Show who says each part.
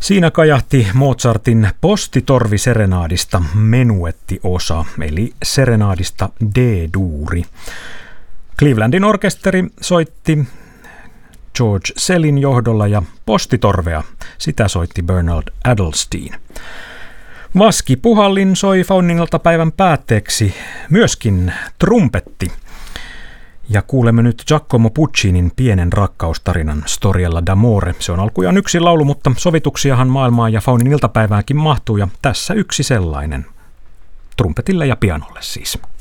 Speaker 1: Siinä kajahti Mozartin postitorviserenaadista menuettiosa, eli serenaadista D-duuri. Clevelandin orkesteri soitti George Sellin johdolla ja postitorvea, sitä soitti Bernard Adelstein. Vaski Puhallin soi Fauningilta päivän päätteeksi myöskin trumpetti. Ja kuulemme nyt Giacomo Puccinin pienen rakkaustarinan Storiella d'amore. Se on alkujaan yksi laulu, mutta sovituksiahan maailmaan ja Faunin iltapäiväänkin mahtuu, ja tässä yksi sellainen. Trumpetille ja pianolle siis.